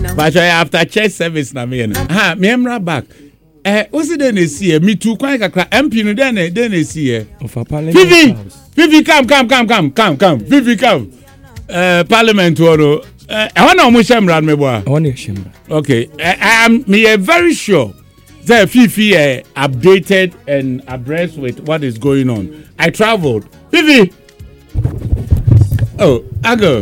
But after church service na me ha me emra back. What's it then see me too quite a MP no then see of a parliament. Vivi come. Vivi come. Parliament woro. I want to much emra me boy. I want to shemra. Okay. I am very sure that Fifi updated and abreast with what is going on. I traveled. Vivi. Oh, I go.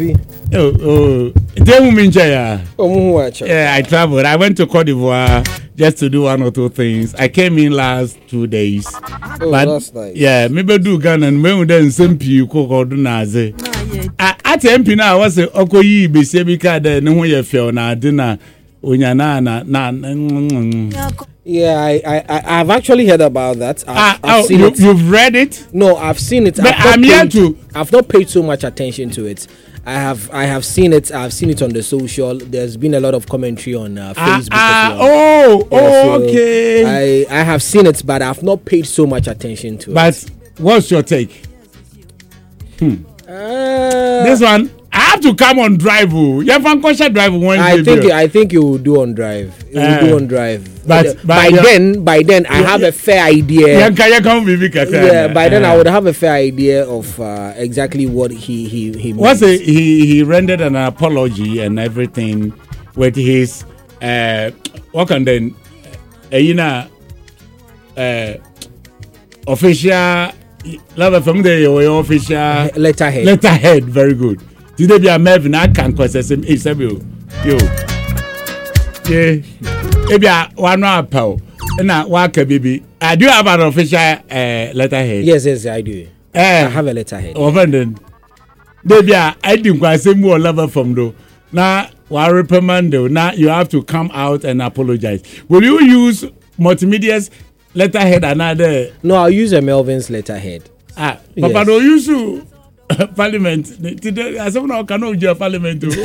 Yeah, I traveled. I went to Cote d'Ivoire just to do one or two things. I came in last 2 days. Oh, but, that's nice. Yeah, maybe do Ghana and when then simple cook do naze. At MP now was a Okoyi be sebika de no ye feel na dinner. Yeah, I've actually heard about that. I've seen it. You've read it? No, I've seen it. I'm here to. I've not paid so much attention to it. I have seen it. I've seen it on the social. There's been a lot of commentary on Facebook. So okay. I have seen it, but I've not paid so much attention to it. But what's your take? This one. I have to come on drive. You have a drive one. I think you will do on drive. You will do on drive. But by then I have a fair idea. Yeah, by then I would have a fair idea of exactly what he meant. He rendered an apology and everything with his what can then official love from the official letterhead. Very good. Today be a Melvin I can process him is yo. Yeah. Maybe one apple. Na waka baby. I do have an official letterhead. Yes, I do. I have a letterhead. Then maybe I didn't quite say more lover from though. Now wa reprimand though. Now you have to come out and apologize. Will you use multimedia's letterhead another? No, I'll use a Melvin's letterhead. Papa don't use you. Parliament today as someone cannot use parliament too.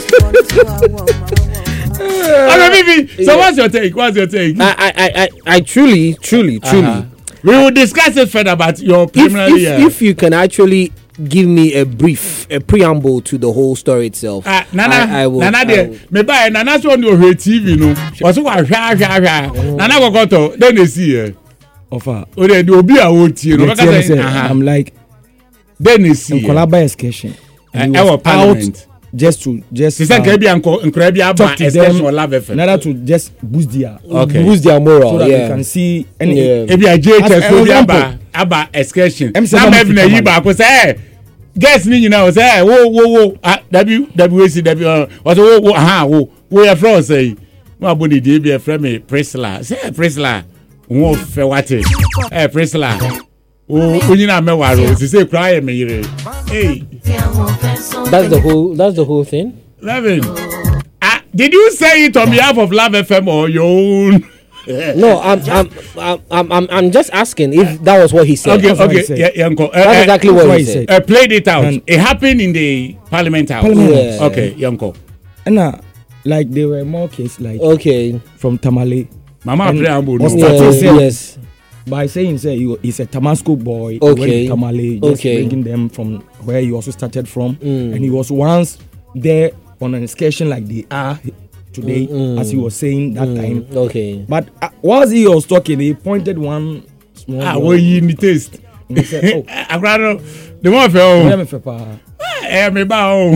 So what's your take? I truly we will discuss it further about your preliminary if you can actually give me a preamble to the whole story itself. I will. Me buy Nana so on your TV no. Also wa hwa. Nana go to then they see offer. O dey obi a wo tie no. I'm like then you see collabo excursion our parliament just talk to them in order to just boost their moral so that they can see any if you are JHS about excursion now maybe na you back say guess me you know say wo WWCW also wo your friend say mo abodi dey be friend me Priscilla say Priscilla wo fe wate Priscilla Unyina mewaro say cry me yire. Hey. That's the whole thing. Levin. Did you say it on behalf of Love FM or your own? No, I'm just asking if that was what he said. Okay. Yeah, Uncle. That's exactly what he said. Played it out. It happened in the Parliament House. Yeah. Okay, Uncle. And like there were more cases like from Tamale. Mama preamble. Yes. By saying he's a Tamasco boy, okay. Went to Tamale, just bringing them from where he also started from, and he was once there on an excursion like they are today, as he was saying that time. Okay. But whilst he was talking, he pointed one small. What you in the taste? He said, "Oh, I rather the one for me bow.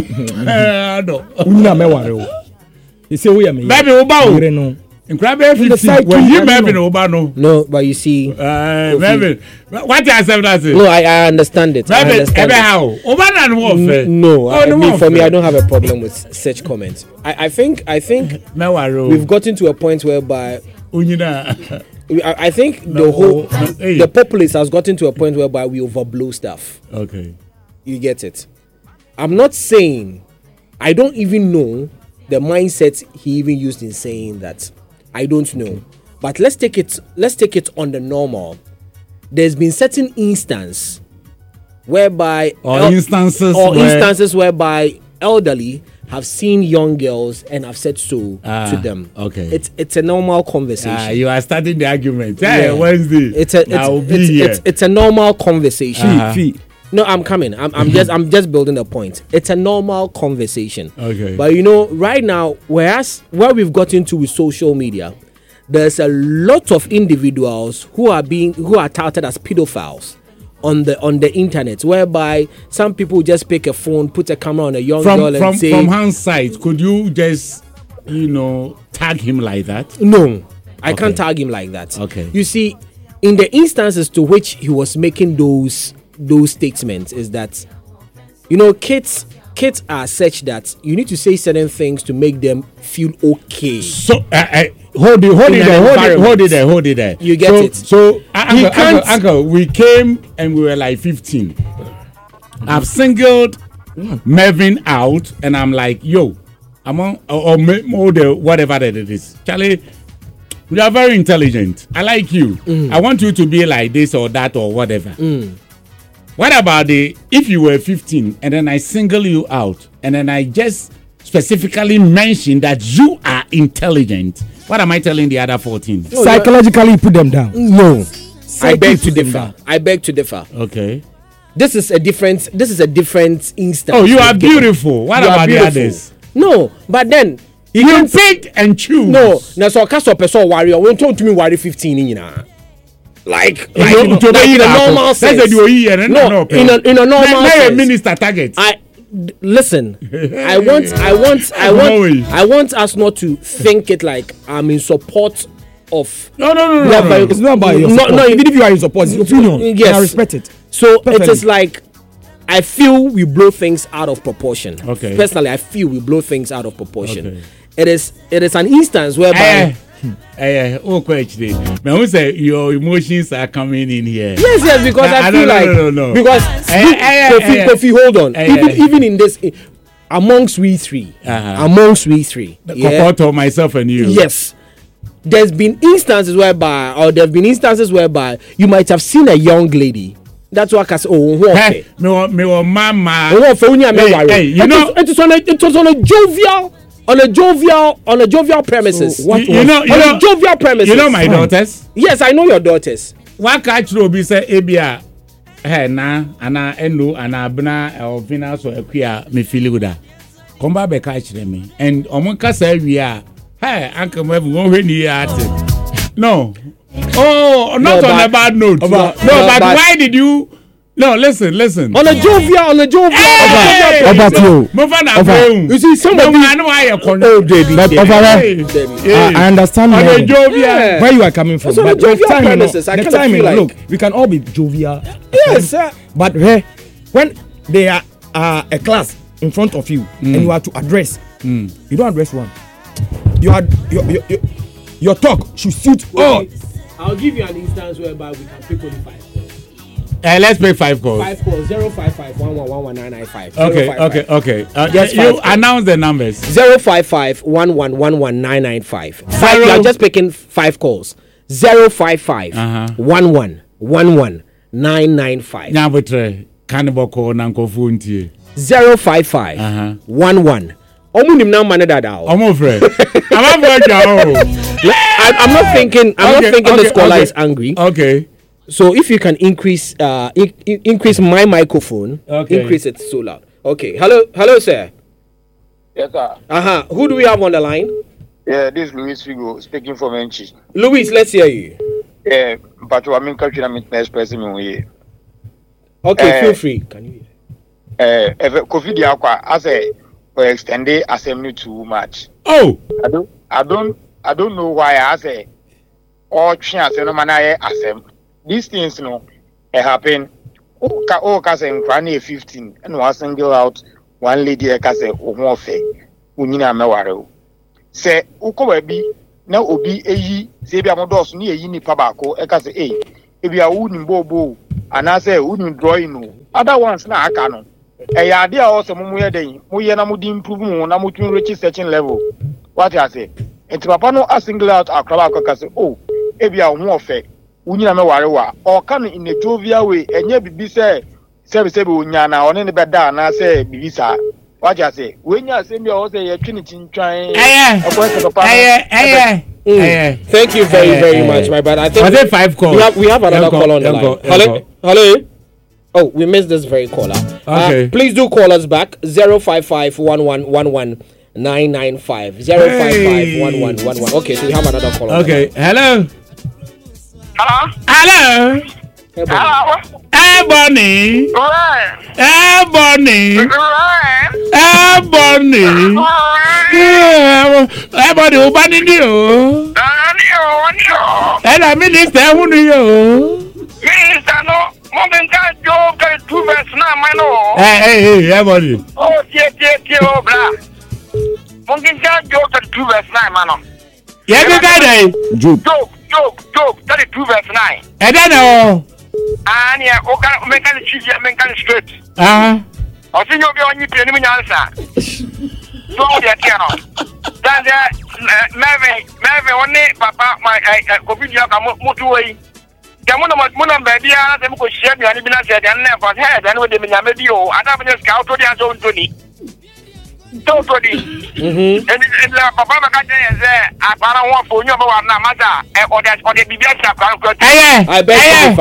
He said, "We are me." Baby, we bow. In Crabbe 50, when you Melvin Obano. No, but you see, Melvin, what I said that is. No, I understand it. How? Obano warfare. No, for me, I don't have a problem with such comments. I think we've gotten to a point whereby I think the populace has gotten to a point whereby we overblow stuff. Okay, you get it. I'm not saying, I don't even know the mindset he even used in saying that. I don't know, but let's take it on the normal. There's been certain instances whereby instances whereby elderly have seen young girls and have said so to them. Okay, it's a normal conversation. You are starting the argument. Hey, Wednesday. It's a normal conversation. No, I'm coming. I'm just building a point. It's a normal conversation. Okay. But right now, where we've gotten to with social media, there's a lot of individuals who are touted as pedophiles on the internet, whereby some people just pick a phone, put a camera on a young girl and say, from hindsight, could you just tag him like that? No, I can't tag him like that. Okay. You see, in the instances to which he was making those statements, is that kids are such that you need to say certain things to make them feel okay. So hold it there. You get it. So uncle, we came and we were like 15. I've singled Mervin out, and I'm like, yo, I'm on or the whatever that it is, Charlie. You are very intelligent. I like you. I want you to be like this or that or whatever. What about if you were 15 and then I single you out and then I just specifically mention that you are intelligent? What am I telling the other 14? No, psychologically put them down. No. I beg to differ. Okay. This is a different instance. Oh, you are beautiful. What about the others? No, but then you pick and choose. No, so cast of person warrior. When told to me worry 15 like in a normal sense. No, in a normal sense. Minister target. Listen. I want us not to think it like I'm in support of. No. It's not about your support. No, even if you are in support, it's opinion. Yes, I respect it. So perfectly. It is like, I feel we blow things out of proportion. Okay. Personally, I feel we blow things out of proportion. Okay. It is an instance whereby. Question. Man, who say your emotions are coming in here? Yes, because I feel like because Kofi, hold on. Even in this, amongst we three, the myself and you. Yes. There have been instances whereby you might have seen a young lady. That's what I say. Mama. It was on a jovial premises. So a jovial premises. You know my daughters? Yes, I know your daughters. What catch be say ebia na ana enu ana abna ovina so akua me feel good. Come back catch me and omon kasa wi a hey uncle me won hwe at. No. Oh, not on a bad note. But why did you? No, listen. On a jovial. About you. You see, some of I know why you're I understand on a jovial where you are coming from. But the timing, look, we can all be jovial. Yes, sir. But when they are a class in front of you and you are to address, you don't address one. Your talk should suit all. I'll give you an instance whereby we can pick only 5 calls. Let's make 5 calls. 5 calls. 055 1111 Okay. Yes, you announce the numbers. 055 1111 You are just picking 5 calls. 055 1111 995. Now, but cannibal call Nanko Funti. 055 11. I'm not thinking the scholar is angry. Okay. So if you can increase my microphone, increase it so loud. Okay. Hello, sir. Yes, sir. Who do we have on the line? Yeah, this is Luis Figo speaking from Enchi. Luis, let's hear you. Yeah, but I mean, expressing okay, feel free. Can you? Kofi Diakwa, I say. Or extended assembly too much. Oh, I don't know why I say all chance no man I assembly. These things happen. Kase in 15 and one single out one lady kase o fe unyina meware. Say ukowebi na obi eyi se bia modos ni eyi nipa baako kase ebi a uni bobo anase uni drawing no. Other ones na aka no. Idea also muye na mudi improve mu na mutu reach searching level. What I say? Enti papa no a single out akraba akaka say ebi a ho ofe unyina me ware wa o kan in a jovial way enye bibi say unya na one ne beda na say bibi sa. What I say? When you say me o say ye twini tintwan Thank you very much, my brother. I think 5 calls. We have another call on the line. Hello. Oh, we missed this very caller. Okay. Please do call us back 055-1111-995. 055-1111. Okay, so we have another caller. Okay. Hello. Hello. Hey, Bonnie. Ebony. Ebony. Ebony. Ebony, o bá nídìí o. Ẹ̀dá mínísítà ẹ̀hún ni o. Mínísítà náà, mo bí n ká jó kẹ́ 2 verse 9 mọ́ náà. Hey, Ebony. Ó tiẹ̀ o bla. Mo bí n ká jó kẹ́ 2 verse 9 mọ́ náà. Yẹ kí ká dẹ̀. Job 32 verse 9. Ẹ̀dá náà o. Ani ya o kan me kan chief ya me kan straight. O si nyo bi onyi pie ni mu nyansa. So o de tie no. Dan de meve woni papa my ko bi dia ka mutu wi. Ke mo no ba bia na se mo ko hia duani bi na se de na fa he de no de me nyame bi o. Ada me ska auto dia so ntoni. Toto di. And la papa ba ka je ze apara ho fo nyo ba wa na mata o de bibia sa kan ko. I bet you.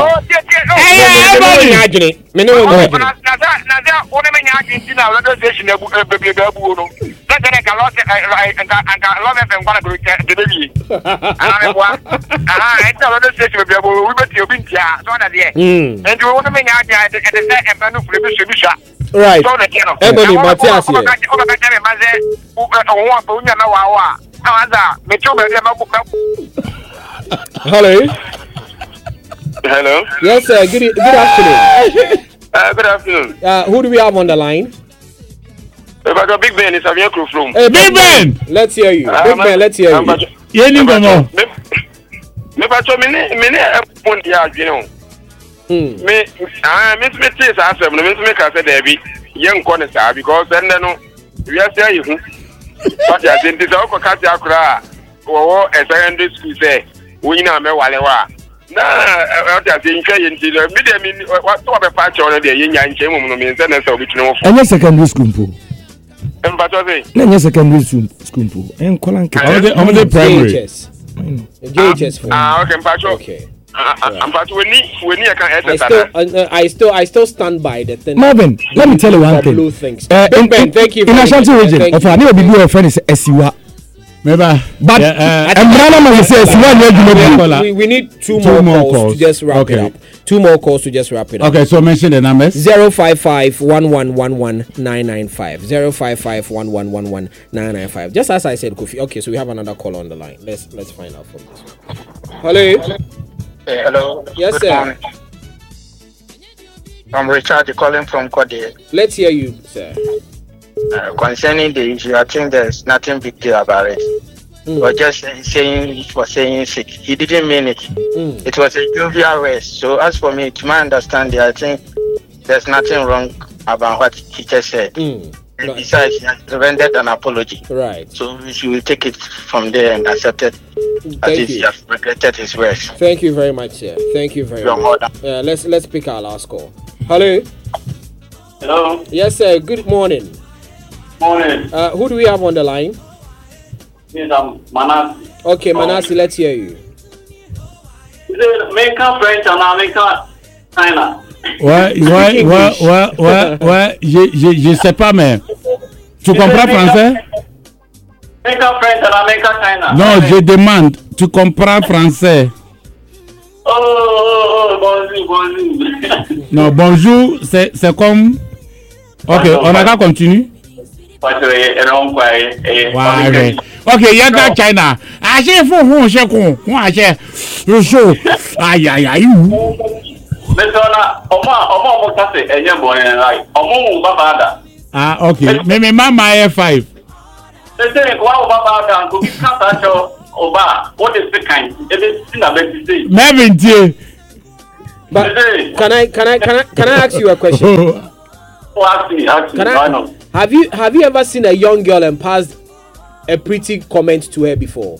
Me no na o ne me nya agin na radio station na bebi ga bu no. Na tene ka lo se anka lo me fe ngwana gro de bebi. Ana me wa. Enta radio station bebi bu we beti obi ntia so na de. Enti o ne me nya agin de se e ma no fure bi so bi sha. Right. So na de no. Ebony Matias here. Hello. Yes, sir. Good afternoon. Good afternoon. Who do we have on the line? Big Ben is Avian Crew from. Hey, Big Ben. Let's hear you. Big Ben, let's hear you. Yé ni gbọ̀ngàn. Me bacho me ne pon dia adwene o. Me ti sa asem no me ka say there be ye nko ne sa because enne no we are say you. But ya tin ti so ko ka ti akura wo secondary school say wo nyina me wale wa. Na o ta tin hwe yin ti me de me what to be pa cho no de ye nya nche mu no me say na so bi tunu wo. Enye secondary school mpo. Em bacho say. Na enye secondary school mpo. En kola nke. I'm the primary. JHS for. Okay, Mpacho. Okay. Mpacho, we need a I still stand by the thing. Marvin, let me tell you one thing. Big Ben, thank you. In Ashanti region, of our neighbor, your friend is Esiwa. Remember, but we need two more calls to just wrap it up. 2 more calls to just wrap it up. Okay, so mention the numbers. 055-1111-995. 055-1111-995. Just as I said, Kofi. Okay, so we have another call on the line. Let's find out from this one. Hello. Hello. Yes, good sir. Morning. I'm Richard calling from Kode. Let's hear you, sir. Concerning the issue, I think there's nothing big deal about it. Or just saying sick. He didn't mean it. It was a jovial rest. So as for me, to my understanding, I think there's nothing wrong about what he just said. And besides, he has rendered an apology. Right. So we should take it from there and accept it. As if he has regretted his words. Thank you very much, sir. Thank you very much. Let's pick our last call. Hello. Hello. Yes, sir. Good morning. Morning. Who do we have on the line? Yes, I'm Manasi. Okay, Manasi, let's hear you. Is it American French and American China? Ouais, je sais pas, mais tu comprends français? American French and American China. Non, je demande, tu comprends français? Bonjour. Non, bonjour, c'est comme. Ok, on a qu'à continuer. Ok, il y a dans China. Achète fou, on achète con. On achète le show. Aïe, aïe, aïe. Ah, ok. Mais maman est 5. Même Dieu. But can I ask you a question? Have you ever seen a young girl and passed a pretty comment to her before?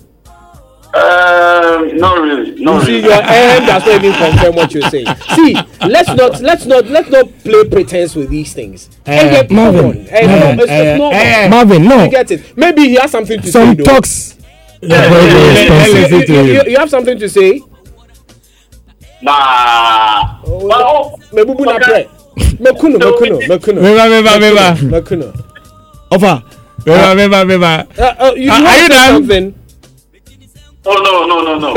Not really. See, your hand does not even confirm what you're saying. See, let's not play pretense with these things. Marvin, no. You get it. Maybe he has something to say. Some talks. You have something to say? Nah. Mekuno. Offer. Meba. You are you done? Something? Oh no.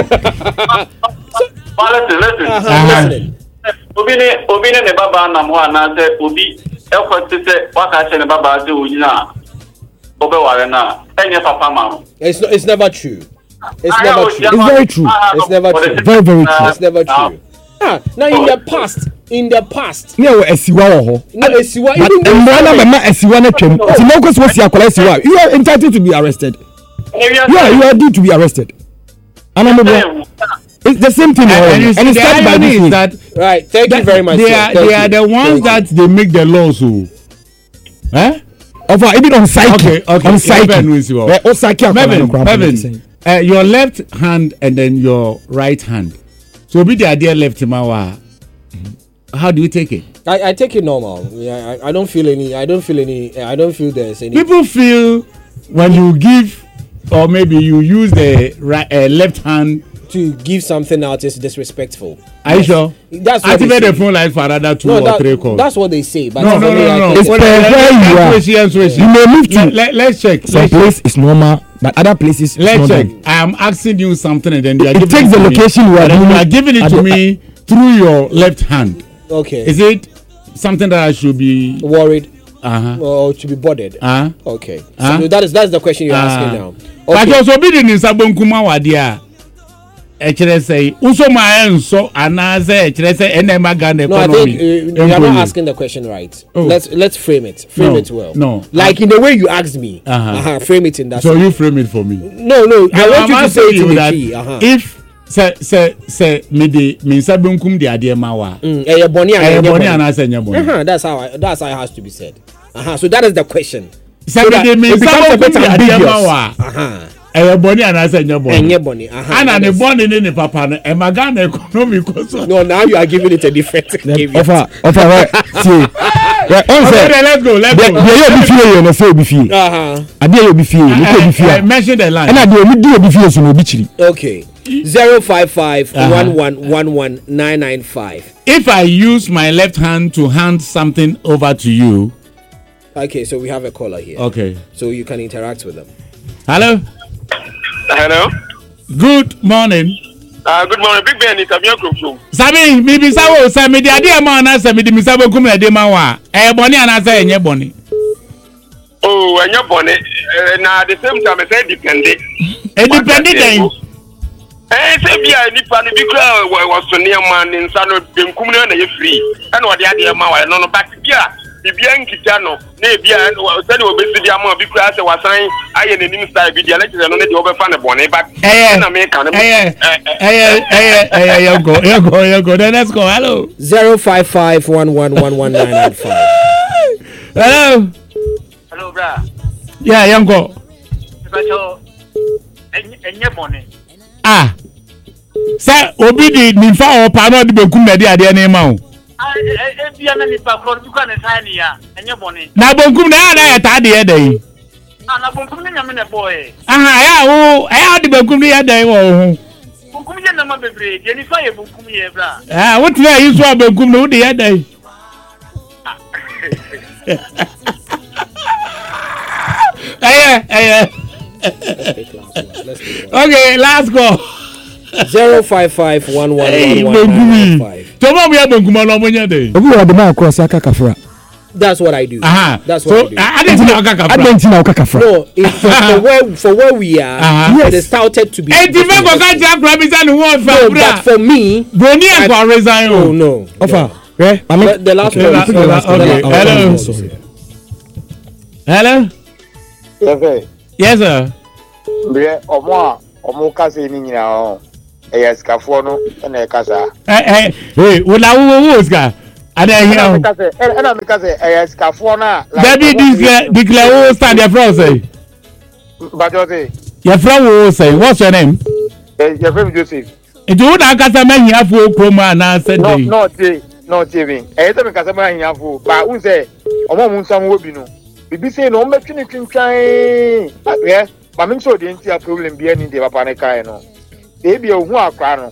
Listen. Obi ne baba na mo ana se obi ekwete se waka che ne baba de onyina. Obe ware na enye papa ma. It's never true. It's very true. It's never true. Very true. It's never true. Now in the past. No esiwa ho. No esiwa. But mama esiwa na twem. Ti no go so si akola esiwa. You are entitled to be arrested. You are due to be arrested. It's the same thing. And it's by this that right. Thank you very much. They are the ones that they make the laws. Eh? Even on psyche. Okay. On psyche. Melvin, your left hand and then your right hand. So be the idea left mawa. How do you take it? I take it normal. Yeah, I don't feel there's any. People feel when you give, or maybe you use the left hand to give something out is disrespectful. Are you sure? That's what activate the phone line for another 2 or 3 calls. That's what they say. But no. It's where you may move to. Let's check. Some place is normal, but other places. Let's check. I am asking you something, and then you are giving takes the location you are giving it to me through your left hand. Okay. Is it something that I should be worried? Or to be bothered? Okay. So that's the question you're asking now. But also be in Sabonkuma wadia. Say also my enso anaze say enema Ghana economy. No, I think you're not asking the question right. Let's frame it. Frame it well. No. Like in the way you asked me. Frame it in that. So you frame it for me. No. I want you to say it in the key. If say me Sabonkum de ade mawa. Boni anaze nye boni. That's how it has to be said. So that is the question. So that it becomes a bit ambiguous. Boni anasa nye boni. Ana ne boni ne papa no Ghana economy koso. No, now you are giving it a different offer right. See. Let's go. You be fear you no say be fear. Ade you be fear, you be fear. Mention the line. And ade you do be fear so no be chiri. Okay. 055-1111-995. If I use my left hand to hand something over to you. Okay, so we have a caller here. Okay. So you can interact with them. Hello. Good morning. Good morning. Big Ben is Sabi Okrofu. Sabi, mi bisawo say me di ade ma na say me di misabo kum na de ma wa. Boni ana say enye boni. Oh, enye boni. Na at the same time say depend. Depend then. Say bia nipa no bi kra was so near man nsa no benkum na ye free. E na ode ade ma wa no back bia. Bibia nkita no na bia say no obesi bia ma bi kra say wasan aye nenim style bi dia na kire no na de obefa ne boni back. Na me kan. You go. Then let's go. Hello. 055-1111-995. Hello. Hello, bra. Yeah, young go. Enye boni. Say obi di nifa o pa no de bekum na de ade na ma o. Bia na nipa kro bi kwa ne sai ya enye boni. Na bonkum na ya ta de dey. Na bonkum na nyame na boy. Ya de bekum ya dey wo ho. Bonkum je na ma bebre, de nifa ye bonkum ye bra. What na you so bekum no de ya dey. Okay, last call. 055-1111-995. Tomo we abonguma no monya dey. Obi wa de ma cross aka kafra. That's what I do. That's what I do. I don't know kafra. No, it's for where we are. It is touted to be. But for me, no. Offer. The last one. Hello. Yes, sir. Omo kase ni nyina o skafo no na e kasa wona wo ska ada hia o me kase skafo na David declare wo stand your friend say Bajote your friend wo say what's your name your friend Joseph do na kasa ma hia fo kroma na say no me kasa ma hia fo ba un say omo mu nsam wo bi no bibi say no me twini twintwan but me so dey ntia problem bi ani dey papa ne kai no e bi ohu akwa no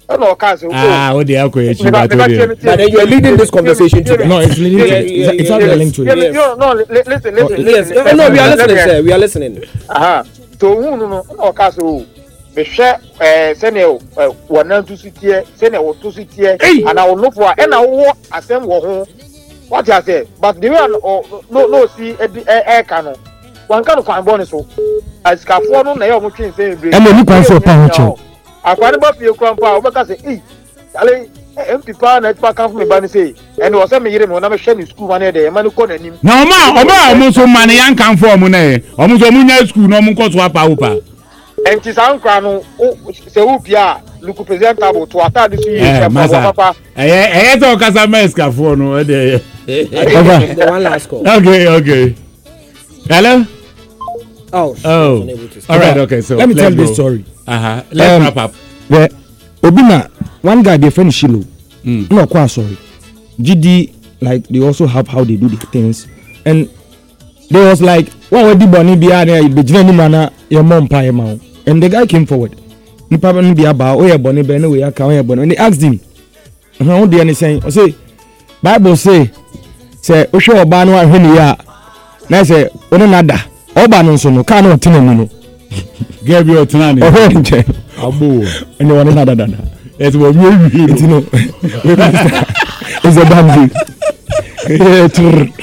no case. What the alcohol? But then you are leading this conversation to no, it's leading to it's not linked to it. No, listen. Yes, no, we are listening, sir. We are listening. So no case o. Me share sene wonan to sitie sene wo to sitie and I will look for and I will asem wo ho. What you say? But the way no see e can one kind of fine bonus so as ka for no na e o mo twin say bre. E mo ni kwan for pa ho che. Akwani ba pie kwan pa o be ka say ale MP pa na pa kan me ba ni say and wo say me yire me na me hwe ni school man dey e ma ni ko nanim. Na o so man yan kan for mo na e. O mo so mu nya school no mo nko so apa wo pa. Enti sanka no se wo bia luku presentable to atade so yi papa to kasa meska for no the one last call. Okay. Hello? Oh. All right, okay. So let me tell this story. Let's wrap up. Where Obina, one guy they friend Shilo. No, quite sorry. GD, like they also have how they do the things, and they was like, "What would the bunny be at there? Be joining mana your mom pay mouth." And the guy came forward. Ni papa ni be about oh yeah bunny be no way account yeah bunny. And they asked him, "How do you saying?" I say, Bible say Osho oba no ahwe ya. Na say ono nada. Oba no so no ka no tena no. Give you tena ni. Oh nche. Abo. And one nada. It's what we It's a bamboo.